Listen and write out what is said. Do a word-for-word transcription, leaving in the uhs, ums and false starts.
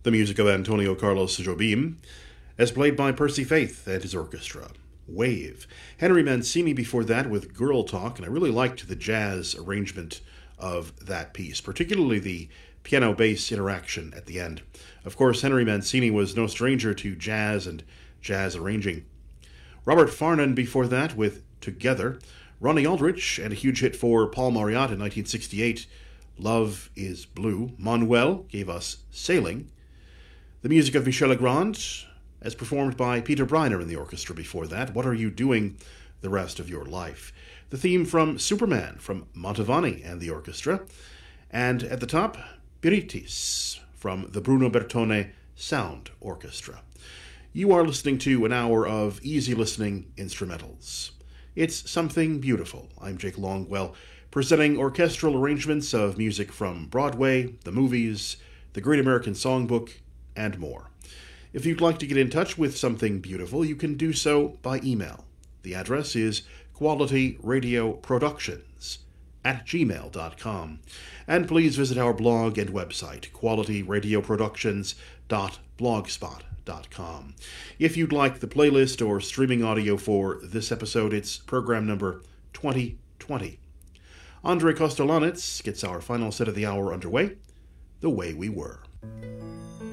The music of Antonio Carlos Jobim, as played by Percy Faith and his orchestra. Wave. Henry Mancini before that with Girl Talk, and I really liked the jazz arrangement of that piece, particularly the piano-bass interaction at the end. Of course, Henry Mancini was no stranger to jazz and jazz arranging. Robert Farnon before that with Together. Ronnie Aldrich, and a huge hit for Paul Marriott in nineteen sixty-eight, Love is Blue. Manuel gave us Sailing. The music of Michel Legrand, as performed by Peter Briner in the orchestra before that, What Are You Doing the Rest of Your Life? The theme from Superman from Mantovani and the orchestra. And at the top, Piritis from the Bruno Bertone Sound Orchestra. You are listening to an hour of easy listening instrumentals. It's Something Beautiful. I'm Jake Longwell, presenting orchestral arrangements of music from Broadway, the movies, the Great American Songbook, and more. If you'd like to get in touch with Something Beautiful, you can do so by email. The address is qualityradioproductions at gmail dot com. And please visit our blog and website, quality radio productions dot blogspot dot com. If you'd like the playlist or streaming audio for this episode, it's program number twenty twenty. Andrei Kostelanetz gets our final set of the hour underway, The Way We Were.